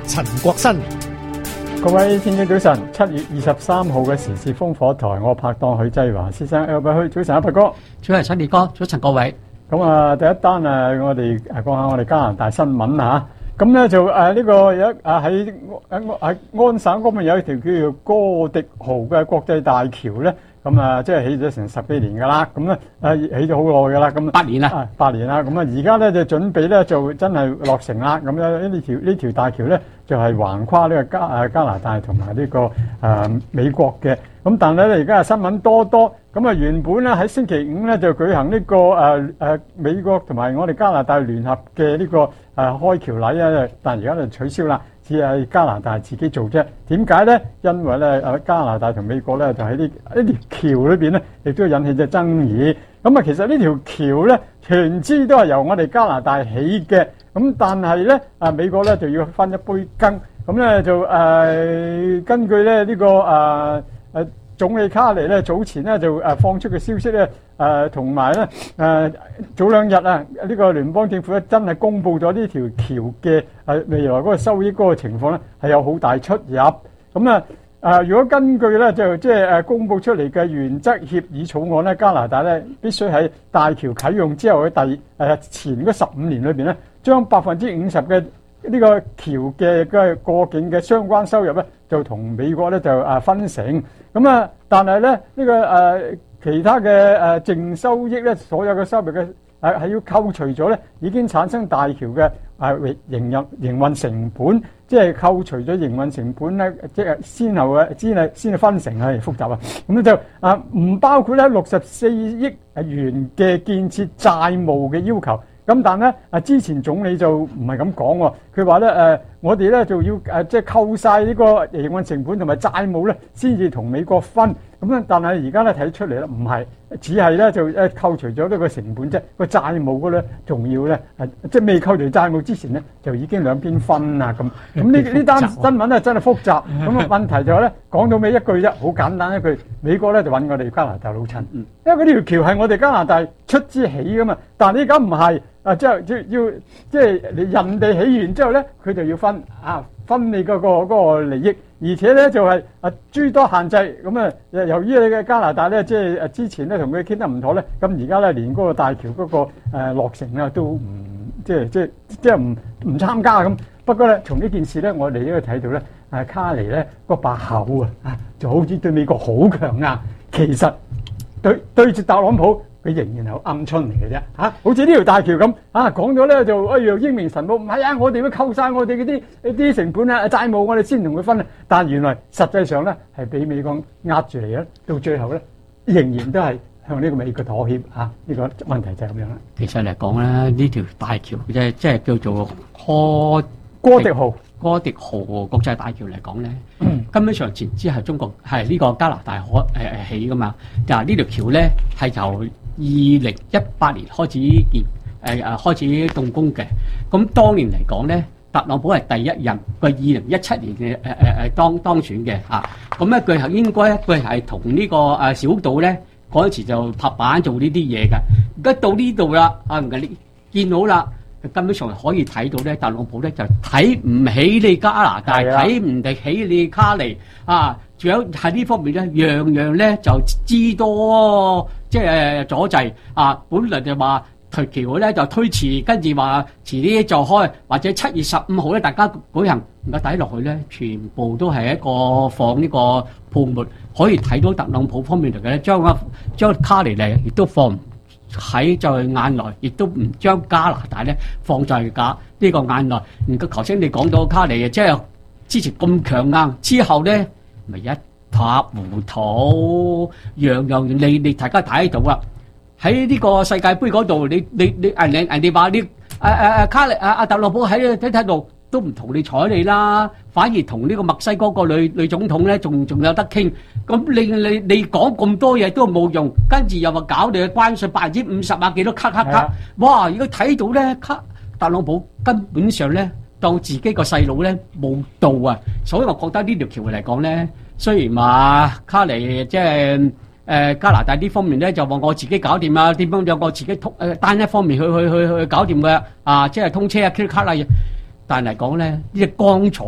陳國新。 各位聽眾早晨，7月23號嘅時事風火台，我拍檔許濟華先生，早晨阿柏哥， 早晨陳烈哥，早晨各位。 咁啊，第一單我哋講下我哋加拿大新聞嚇。咁咧就呢個有喺安省嗰邊有一條叫做哥迪豪嘅國際大橋咧。咁即係起咗成10幾年㗎啦，咁咧起咗好耐㗎啦，咁 8年啦 ，8年啦，咁而家咧就準備咧就真係落成啦，咁呢條大橋咧就係橫跨呢個加拿大同埋呢個美國嘅，咁但係咧而家係新聞多，咁原本咧喺星期五咧就舉行呢個美國同埋我哋加拿大聯合嘅呢個開橋禮啊，但係而家就取消啦。只係加拿大自己做啫，點解咧？因為咧加拿大同美國咧就喺呢條橋裏邊咧，亦都引起咗爭議。咁其實呢條橋咧全支都係由我哋加拿大起嘅，咁但係咧美國咧就要分一杯羹，咁咧就根據咧呢個總理卡尼咧早前咧就放出嘅消息咧，同埋咧早2日呢個聯邦政府咧真係公布咗呢條橋嘅未來嗰個收益嗰個情況咧係有好大出入。咁如果根據咧就即係公布出嚟嘅原則協議草案咧，加拿大咧必須喺大橋啟用之後嘅前嗰15年裏邊咧，將50%嘅呢個橋嘅過境嘅相關收入咧，就同美國咧就分成。咁但係咧呢個其他嘅淨收益咧，所有嘅收入嘅係要扣除咗咧已經產生大橋嘅營運成本，即係扣除咗營運成本咧，即係先後嘅先分成係複雜啊。咁就唔包括咧64億元嘅建設債務嘅要求。咁但係咧之前總理就唔係咁講喎，佢話咧我哋咧就要即係扣晒呢個營運成本同埋債務咧，先至同美國分。咁但係而家咧睇出嚟咧唔係，只係咧就扣除咗呢個成本啫，個債務嗰咧仲要咧即係未扣除債務之前咧就已經兩邊分啦咁。咁呢單新聞咧真係複雜。咁問題就係咧講到尾一句啫，好簡單一句，美國咧就揾我哋加拿大老襯，因為呢條橋係我哋加拿大出資起噶嘛，但係而家唔係。即係人哋起完之後咧，佢就要分你嗰個利益，而且咧就係諸多限制。咁由於你嘅加拿大咧，即係之前咧同佢傾得唔妥咧，咁而家咧連嗰個大橋嗰個落成啊都唔即係唔參加咁。不過咧，從呢件事咧，我哋都睇到咧，卡尼咧個把口就好似對美國好強硬，其實對住特朗普。佢仍然係鵪鶉嚟嘅啫，好似呢條大橋咁，講咗咧就英明神武，唔係我哋會扣晒我哋嗰啲成本債務，我哋先同佢分。但原來實際上咧係俾美國壓住嚟嘅，到最後咧仍然都係向呢個美國妥協呢個問題就係咁樣啦。 其實嚟講咧，呢條大橋即係叫做哥迪豪國際大橋嚟講咧，根本上前支係中國係呢個加拿大起噶嘛。但係呢條橋咧係由2018年開始開始動工嘅。咁當年嚟講咧，特朗普係第一任，佢2017年嘅當選嘅嚇。咁咧佢係應該佢係同呢個小島咧嗰陣時就拍板做呢啲嘢嘅。而家到呢度啦，你見到啦。根本上可以睇到咧，特朗普咧就睇唔起你加拿大，睇唔起你卡尼仲有喺呢方面咧，樣樣咧就知多，即係阻滯本來就話條橋咧就推遲，跟住話遲啲就開，或者7月15號咧大家舉行。而家睇落去咧，全部都係一個放呢個泡沫，可以睇到特朗普方面嚟嘅咧，將卡尼嚟亦都放喺在眼內，亦都唔將加拿大咧放在呢個眼內。而個頭先你講到卡尼即係之前咁強硬，之後咧咪一塌糊塗，樣樣你大家睇到啦。喺呢個世界盃嗰度，你人哋話你卡尼特朗普喺睇度都唔同你睬你啦，反而同呢個墨西哥個女總統咧仲有得傾。咁你講咁多嘢都冇用，跟住又話搞你嘅關稅50%幾多卡，哇！如果睇到咧，特朗普根本上咧當自己個細佬咧冇到啊，所以我覺得呢條橋嚟講咧，雖然話卡尼即係加拿大呢方面咧就話我自己搞掂啊，點樣有我自己單一方面去搞掂嘅即係通車啊 clear 卡啦，但係講咧呢啲光彩。